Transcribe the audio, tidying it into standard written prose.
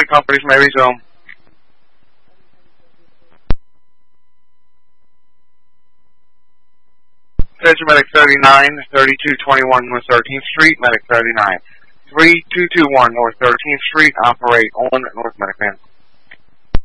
companies may resume. Attention Medic 39, 3221 North 13th Street, Medic 39. 3221 North 13th Street, operate on North Medic Man.